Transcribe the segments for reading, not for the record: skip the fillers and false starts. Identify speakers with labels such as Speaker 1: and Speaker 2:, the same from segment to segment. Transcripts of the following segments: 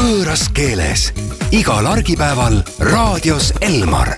Speaker 1: võõras keeles. Igal argipäeval raadios Elmar.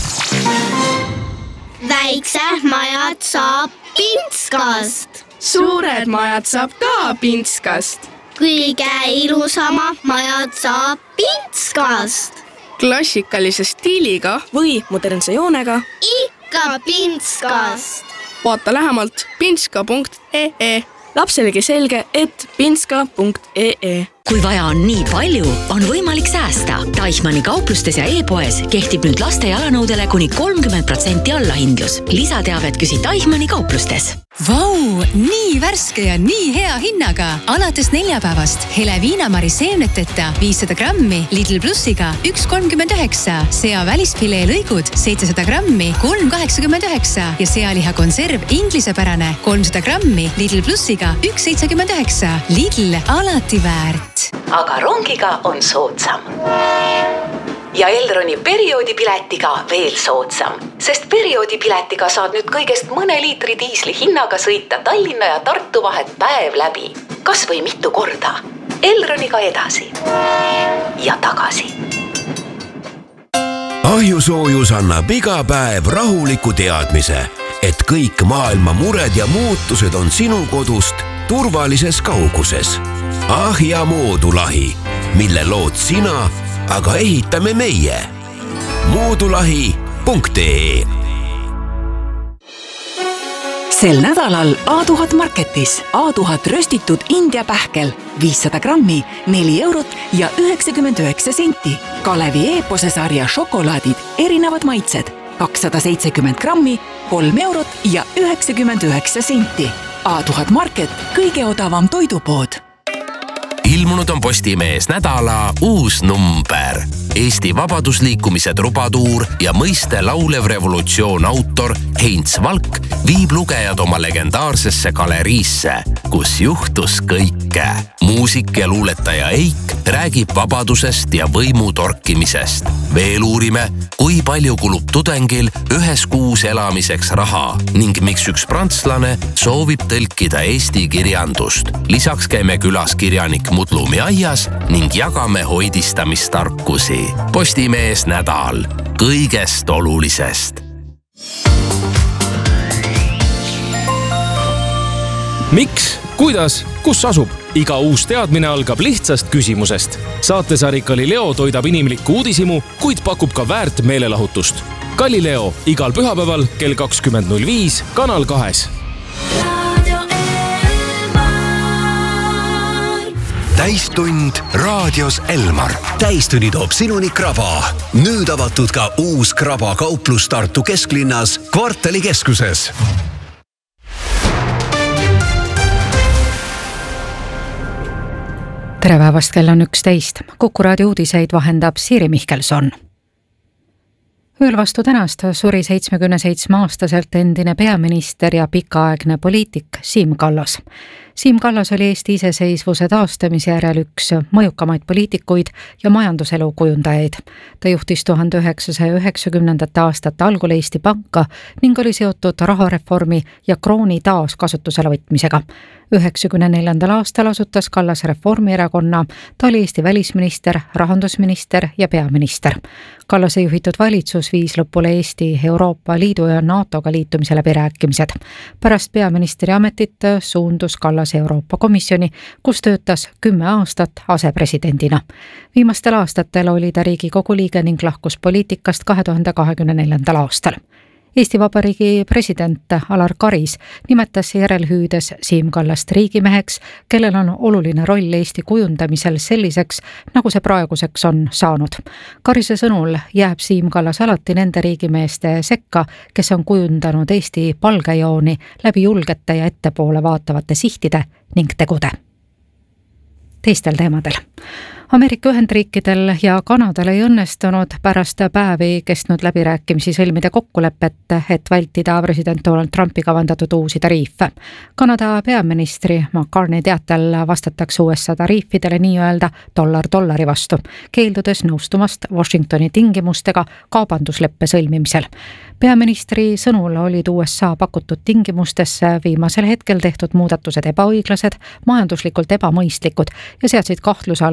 Speaker 2: Väiksed majad saab Pintskast.
Speaker 3: Suured majad saab ka Pintskast.
Speaker 2: Kõige ilusamad majad saab Pintskast.
Speaker 3: Klassikalise stiiliga või modernse joonega.
Speaker 2: Ikka Pintskast.
Speaker 3: Vaata lähemalt pintska.ee. Lapselegi selge, et pintska.ee.
Speaker 4: Kui vaja on nii palju, on võimalik säästa. Deichmanni kauplustes ja e-poes kehtib nüüd laste jalanõudele kuni 30% allahindlus. Lisateavet küsi Deichmanni kauplustes.
Speaker 5: Vau, nii värske ja nii hea hinnaga. Alates neljapäevast hele viinamari seemneteta 500 grammi Lidl Plussiga 1,39. Sea välisfilee lõigud 700 grammi 3,89 ja sealiha konserv inglisepärane 300 grammi Lidl Plussiga 1,79. Lidl alati väärt.
Speaker 4: Aga rongiga on soodsam. Ja Elroni perioodipiletiga veel soodsam, sest perioodipiletiga saad nüüd kõigest mõne liitri diisli hinnaga sõita Tallinna ja Tartu vahet päev läbi. Kas või mitu korda. Elroniga edasi ja tagasi.
Speaker 1: Ahjusoojus annab iga päev rahuliku teadmise, et kõik maailma mured ja muutused on sinu kodust turvalises kauguses. Ahja moodulahi, mille lood sina, aga ehitame meie. moodulahi.ee.
Speaker 6: Sel nädalal A1000 Marketis A1000 röstitud India pähkel 500 grammi 4 eurot ja 99 senti. Kalevi e-pose sarja šokolaadid erinevad maitsed 270 grammi 3 eurot ja 99 senti. A1000 Market, kõige odavam toidupood.
Speaker 7: Ilmunud on Postimees nädala uus number. Eesti vabadusliikumise trubatuur ja mõiste laulev revolutsioon autor Heinz Valk viib lugejad oma legendaarsesse galeriisse, kus juhtus kõike. Muusik ja luuletaja Eik räägib vabadusest ja võimu torkimisest. Veel uurime, kui palju kulub tudengil ühes kuus elamiseks raha ning miks üks prantslane soovib tõlkida eesti kirjandust. Lisaks käime külas kirjanik Mudlumi aias ning jagame hoidistamistarkusi. Postimees nädal kõigest olulisest.
Speaker 8: Miks, kuidas, kus asub? Iga uus teadmine algab lihtsast küsimusest. Saatesari Galileo toidab inimlikku uudisimu, kuid pakub ka väärt meelelahutust. Galileo igal pühapäeval kell 20.05 Kanal 2.
Speaker 1: Täistund raadios Elmar.
Speaker 9: Täistunni toob sinuni Kraba. Nüüd avatud ka uus Kraba kauplus Tartu kesklinnas Kvartali keskuses.
Speaker 10: Tere päevast, kell on 11. Kuku raadio uudiseid vahendab Siiri Mihkelson. Ööl vastu tänast suri 77-aastaselt endine peaminister ja pikaaegne poliitik Siim Kallas. Siim Kallas oli Eesti iseseisvuse taastamise järel üks mõjukamaid poliitikuid ja majanduselu kujundajaid. Ta juhtis 1990. aastate algul Eesti Panka ning oli seotud rahareformi ja krooni taas kasutusele võtmisega. 1994. aastal asutas Kallas Reformierakonna, ta oli Eesti välisminister, rahandusminister ja peaminister. Kallase juhitud valitsus viis lõpule Eesti, Euroopa Liidu ja NATOga liitumise läbirääkimised. Pärast peaministri ametit suundus Kallas Euroopa Komisjoni, kus töötas 10 aastat asepresidendina. Viimastel aastatel oli ta Riigikogu liige ning lahkus poliitikast 2024. aastal. Eesti Vabariigi president Alar Karis nimetas järelhüüdes Siim Kallast riigimeheks, kellel on oluline roll Eesti kujundamisel selliseks, nagu see praeguseks on saanud. Karise sõnul jääb Siim Kallas alati nende riigimeeste sekka, kes on kujundanud Eesti palgejooni läbi julgete ja ettepoole vaatavate sihtide ning tegude. Teistel teemadel. Ameerika Ühendriikidel ja Kanadal ei õnnestunud pärast päevi kestnud läbirääkimisi sõlmida kokkulepet, et vältida president Donald Trumpi kavandatud uusi tariife. Kanada peaministri McCartney teatel vastatakse USA tariifidele nii-öelda dollar dollari vastu, keeldudes nõustumast Washingtoni tingimustega kaubandusleppe sõlmimisel. Peaministri sõnul olid USA pakutud tingimustesse viimasel hetkel tehtud muudatused ebaõiglased, majanduslikult ebamõistlikud ja seadsid kahtluse alla mis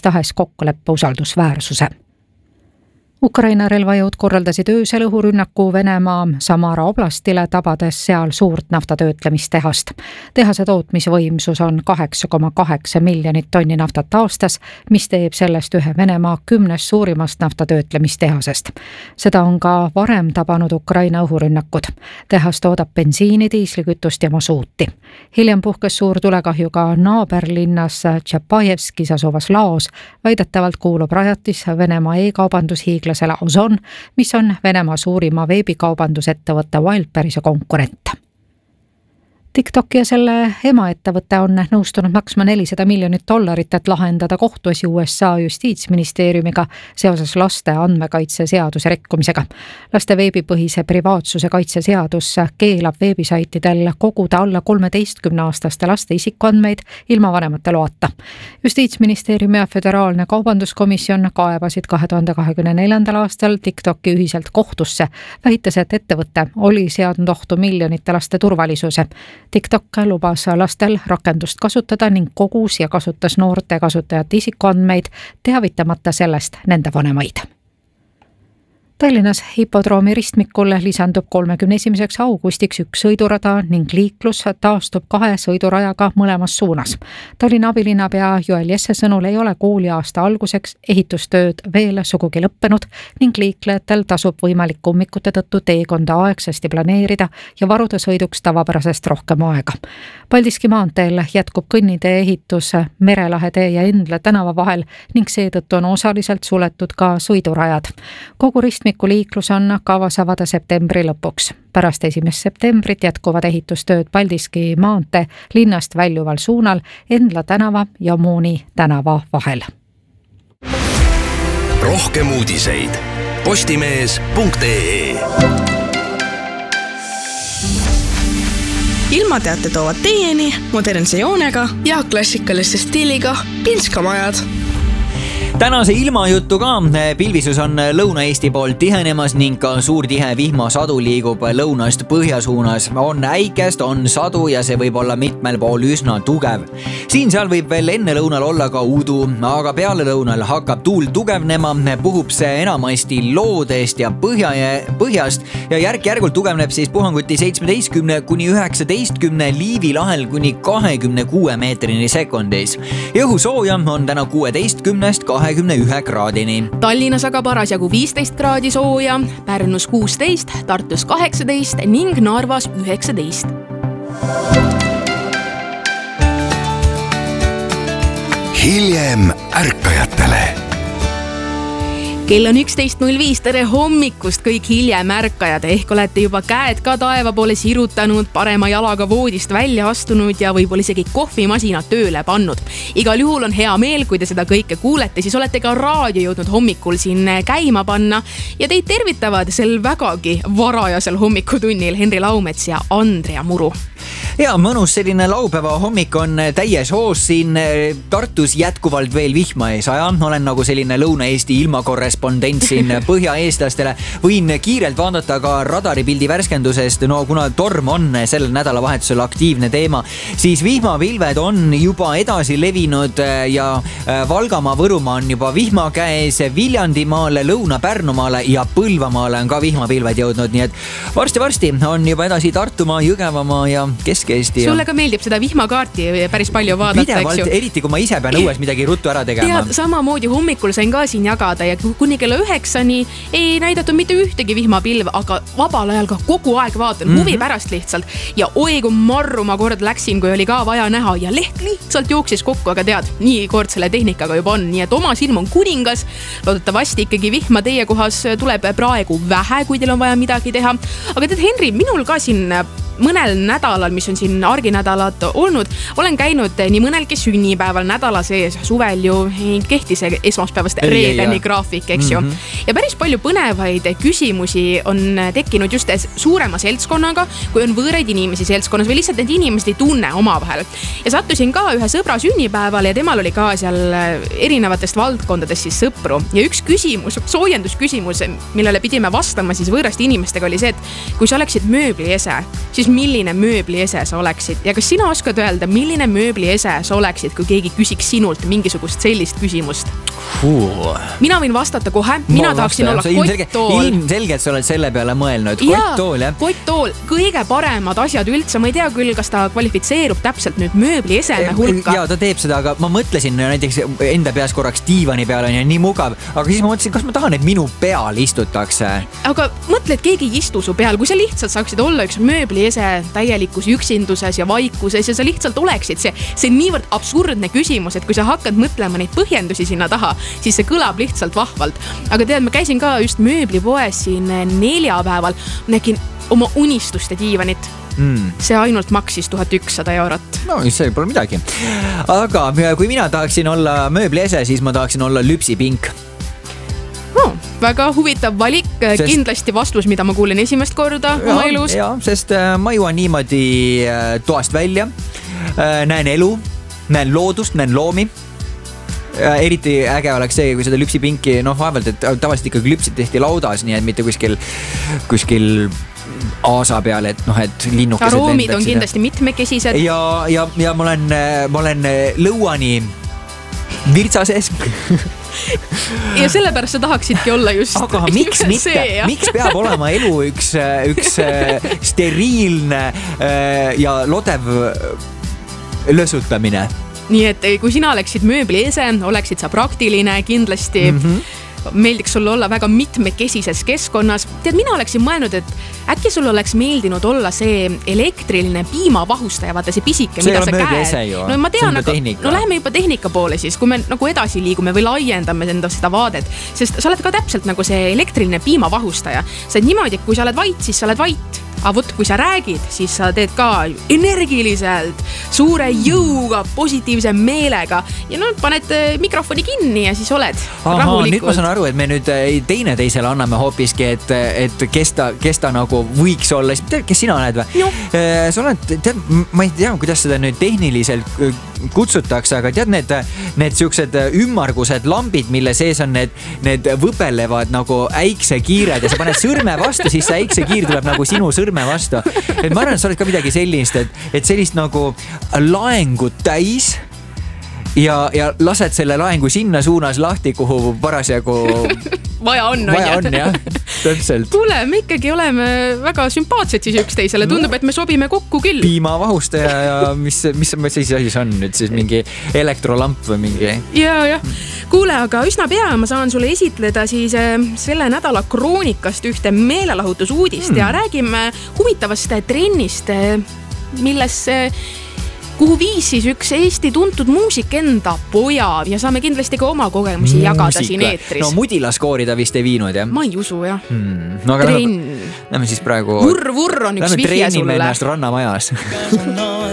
Speaker 10: tahes kokkuleppe usaldusväärsuse. Ukraina relvajõud korraldasid öösel õhurünnaku Venemaa Samara oblastile, tabades seal suurt naftatöötlemistehast. Tehase tootmisvõimsus on 8,8 miljonit tonni naftat aastas, mis teeb sellest ühe Venemaa 10 suurimast naftatöötlemistehasest. Seda on ka varem tabanud Ukraina õhurünnakud. Tehas toodab bensiini, diislikütust ja masuuti. Hiljem puhkes suur tulekahju ka naaberlinnas Tšapajevskis asuvas Laos. Väidetavalt kuulub rajatis Venemaa e-kaubandushiiglasele Ozon, mis on Venemaa suurima veebikaubandusettevõtte Wildberries konkurent. TikTok ja selle emaettevõte on nõustunud maksma $400 miljonit, et lahendada kohtuasi USA justiitsministeeriumiga seoses laste andmekaitse seaduse rikkumisega. Laste veebipõhise privaatsuse kaitse seadus keelab veebisaitidel koguda alla 13-aastaste laste isikuandmeid ilma vanemate loata. Justiitsministeerium ja Föderaalne kaubanduskomisjon kaebasid 2024. aastal TikToki ühiselt kohtusse, väites, et ettevõte oli seadnud ohtu miljonite laste turvalisuse. TikTok lubas lastel rakendust kasutada ning kogus ja kasutas noorte kasutajate isikuandmeid, teavitamata sellest nende vanemaid. Tallinnas hipodroomi ristmikul lisandub 31. augustiks üks sõidurada ning liiklus taastub 2 sõidurajaga mõlemas suunas. Tallinna abilinnapea Joel Jesse sõnul ei ole kooliaasta alguseks ehitustööd veel sugugi lõppenud ning liiklejatel tasub võimaliku ummikute tõttu teekonda aegsasti planeerida ja varuda sõiduks tavapärasest rohkem aega. Paldiski maanteel jätkub kõnnitee ehitus Merelahe tee ja Endla tänava vahel ning seetõttu on osaliselt suletud ka sõidurajad. Kogu ristmiku liiklus on kavas avada septembri lõpuks. Pärast 1. septembrit jätkuvad ehitustööd Paldiski maantee linnast väljuval suunal Endla tänava ja Muuni tänava vahel.
Speaker 1: Rohkem uudiseid postimees.ee.
Speaker 3: Ilmateate toovad teieni modernse joonega ja klassikalise stiiliga pinskamajad.
Speaker 11: Tänase ilmajutu ka. Pilvisus on Lõuna-Eesti poolt tihenemas ning ka suur tihe vihmasadu liigub lõunast põhja suunas. On äikest, on sadu ja see võib olla mitmel pool üsna tugev. Siin-seal võib veel enne lõunal olla ka udu, aga peale lõunal hakkab tuul tugevnema, puhub see enamasti loodest ja põhjast ja järk-järgult tugevneb siis puhanguti 17 kuni 19 Liivi lahel kuni 26 meetrini sekundis. Õhu sooja on täna 16 21 kraadini.
Speaker 3: Tallinnas aga parasjagu 15 kraadi sooja, Pärnus 16, Tartus 18 ning Narvas 19.
Speaker 1: Hiljem ärkajatele.
Speaker 3: Kell on 11.05, tere hommikust kõik hiljem ärkajad, ehk olete juba käed ka taeva poole sirutanud, parema jalaga voodist välja astunud ja võib-olla isegi kohvimasina tööle pannud. Igal juhul on hea meel, kui te seda kõike kuulete, siis olete ka raadio jõudnud hommikul siin käima panna ja teid tervitavad sel vägagi varajasel hommikutunnil Henri Laumets ja Andrea Muru.
Speaker 11: Ja mõnus selline laupäeva hommik on täies hoos siin Tartus jätkuvalt veel vihma ees aja. Olen nagu selline Lõuna-Eesti ilmakorrespondent siin põhjaeestlastele. Võin kiirelt vaadata ka radaripildi värskendusest, kuna torm on sellel nädalavahetusel aktiivne teema, siis vihmapilved on juba edasi levinud ja Valgamaa, Võrumaa on juba vihma käes, Viljandimaale, Lõuna-Pärnumaale ja Põlvamaale on ka vihmapilved jõudnud, nii et varsti on juba edasi Tartumaa, Jõgevamaa ja Kesk-Eesti.
Speaker 3: Sulle ka meeldib seda vihmakaarti päris palju vaadata,
Speaker 11: pidevalt, eks ju? Eriti kui ma ise pean õues midagi ruttu ära tegema.
Speaker 3: Tead, samamoodi hommikul sain ka siin jagada ja kuni kella 9-ni ei näidatud mitte ühtegi vihmapilv, aga vabal ajal ka kogu aeg vaatan, huvi pärast lihtsalt. Ja oi, kui marru ma kord läksin, kui oli ka vaja näha ja leht lihtsalt jooksis kokku, aga tead, nii kord selle tehnikaga juba on, nii et oma silm on kuningas. Loodetavasti ikkagi vihma teie kohas tuleb praegu vähe, kui teil on vaja midagi teha. Aga tead, Henri, minul ka siin mõnel nädalal, mis on siin arginädalad olnud, olen käinud nii mõnelgi sünnipäeval nädala sees, suvel ju kehti see esmaspäevast reedeni graafik, eks ju. Ja päris palju põnevaid küsimusi on tekkinud just suurema seltskonnaga, kui on võõraid inimesi seltskonnas või lihtsalt need inimesed ei tunne oma vahel. Ja sattusin ka ühe sõbra sünnipäeval ja temal oli ka seal erinevatest valdkondadest siis sõpru. Ja üks küsimus, soojendusküsimus, millele pidime vastama siis võõraste inimestega oli see, et kui sa oleksid mööbliese, siis siis milline mööbliese sa oleksid ja kas sina oskad öelda, milline mööbliese sa oleksid, kui keegi küsiks sinult mingisugust sellist küsimust? Mina võin vastata kohe, mina tahaksin olla kotttool.
Speaker 11: Ilmselgelt sa oled selle peale mõelnud. Kotttool, jah?
Speaker 3: Kotttool, kõige paremad asjad üldse, ma ei tea küll, kas ta kvalifitseerub täpselt nüüd mööblieseme hulka.
Speaker 11: Jaa, ta teeb seda, aga ma mõtlesin näiteks enda peas korraks diivani peal on ja nii mugav, aga siis ma mõtlesin, kas ma tahan, et minu peal istutakse.
Speaker 3: Aga mõtle, et keegi ei istu su peal, kui sa lihtsalt saaksid olla üks mööbliese täielikus üksinduses ja vaikuses ja sa lihtsalt oleksid. See on niivõrd absurdne küsimus, et kui sa hakkad mõtlema neid põhjendusi sinna taha, siis see kõlab lihtsalt vahvalt. Aga tead, ma käisin ka just mööblipoes siin neljapäeval, nägin oma unistuste diivanit. See ainult maksis 1100 €.
Speaker 11: No, see pole midagi. Aga kui mina tahaksin olla mööbliese, siis ma tahaksin olla lüpsipink.
Speaker 3: Väga huvitav valik, kindlasti vastus, mida ma kuulen esimest korda oma elus.
Speaker 11: Jaa, sest ma jõuan niimoodi toast välja, näen elu, näen loodust, näen loomi. Eriti äge oleks see, kui seda lüpsipinki, vaevalt, et tavaliselt ikkagi lüpsid tehti laudas, nii et mitte kuskil aasa peal, et linnukesed
Speaker 3: aroomid on kindlasti mitmekesised.
Speaker 11: Ja ma olen lõuani virtsases.
Speaker 3: Ja sellepärast sa tahaksidki olla just.
Speaker 11: Aga miks mitte? Miks peab olema elu üks steriilne ja lodev lösutamine?
Speaker 3: Nii et kui sina oleksid mööbliese, oleksid sa praktiline, kindlasti meeldiks sul olla väga mitmekesises keskkonnas. Tead, mina oleksin mõelnud, et äkki sul oleks meeldinud olla see elektriline piimavahustaja, vaata see pisike, mida sa käed. No ma tean, läheme juba tehnika poole siis, kui me nagu edasi liigume või laiendame enda seda vaadet, sest sa oled ka täpselt nagu see elektriline piimavahustaja. Sa oled niimoodi, kui sa oled vait, siis sa oled vait. Aga võt, kui sa räägid, siis sa teed ka energiliselt, suure jõuga, positiivse meelega ja paned mikrofoni kinni ja siis oled rahulikult.
Speaker 11: Nüüd ma saan aru, et me nüüd teineteisele anname hoopiski, et kes ta nagu võiks olla. Tead, kes sina oled või? Sa oled, ma ei tea, kuidas seda nüüd tehniliselt kutsutakse, aga tead need siuksed ümmargused lambid, mille sees on need võbelevad nagu äiksekiired ja sa paned sõrme vastu, siis see äiksekiir tuleb nagu sinu sõrme vastu. Et ma arvan, et sa oled ka midagi sellist, et sellist nagu laengut täis ja lased selle laengu sinna suunas lahti, kuhu parasjagu
Speaker 3: vaja on,
Speaker 11: jah, täpselt.
Speaker 3: Kuule, me ikkagi oleme väga sümpaatsed siis üksteisele, tundub, et me sobime kokku küll.
Speaker 11: Piimavahustaja ja mis siis on nüüd siis mingi elektrolamp või mingi?
Speaker 3: Ja. Kuule, aga üsna pea ma saan sulle esitleda siis selle nädala kroonikast ühte meelelahutusuudist ja räägime huvitavast trennist, kuhu viis siis üks Eesti tuntud muusik enda poja ja saame kindlasti ka oma kogemusi jagada siin eetris.
Speaker 11: No mudilaskoori ta vist ei viinud, jah?
Speaker 3: Ma ei usu, jah.
Speaker 11: Trenn. Lähme siis praegu...
Speaker 3: Vurr on üks vihje sulle.
Speaker 11: Trennime ennast rannamajas.